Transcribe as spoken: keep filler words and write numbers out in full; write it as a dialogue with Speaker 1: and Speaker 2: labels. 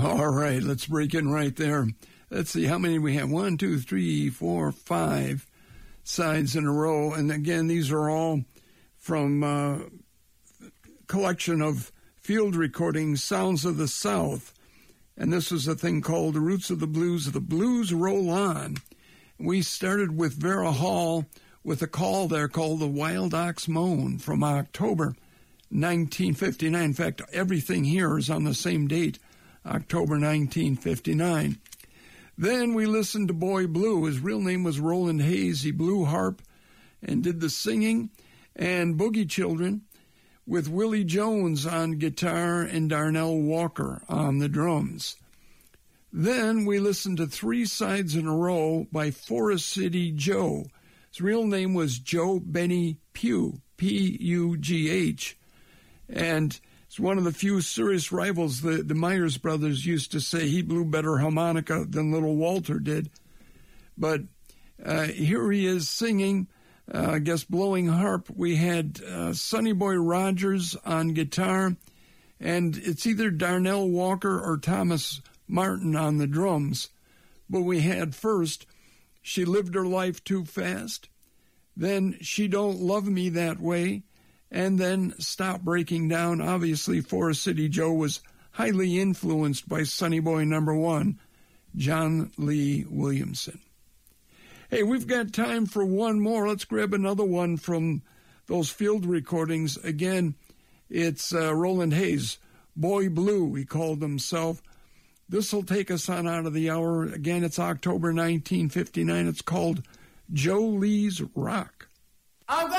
Speaker 1: All right, let's break in right there. Let's see how many we have. One, two, three, four, five sides in a row. And again, these are all from a collection of field recordings, Sounds of the South. And this is a thing called The Roots of the Blues. The Blues Roll On. We started with Vera Hall with a call there called The Wild Ox Moan from October nineteen fifty-nine. In fact, everything here is on the same date, October nineteen fifty-nine. Then we listened to Boy Blue. His real name was Roland Hayes. He blew harp and did the singing. And Boogie Children with Willie Jones on guitar and Darnell Walker on the drums. Then we listened to Three Sides in a Row by Forest City Joe. His real name was Joe Benny Pugh, P U G H. And it's one of the few serious rivals. The, the Myers brothers used to say he blew better harmonica than little Walter did. But uh, here he is singing, uh, I guess blowing harp. We had uh, Sonny Boy Rogers on guitar, and it's either Darnell Walker or Thomas Martin on the drums. But we had first, She Lived Her Life Too Fast, then She Don't Love Me That Way, and then Stop Breaking Down. Obviously, Forest City Joe was highly influenced by Sonny Boy number one, John Lee Williamson. Hey, we've got time for one more. Let's grab another one from those field recordings. Again, it's uh, Roland Hayes, Boy Blue, he called himself. This will take us on out of the hour. Again, it's October nineteen fifty-nine. It's called Joe Lee's Rock.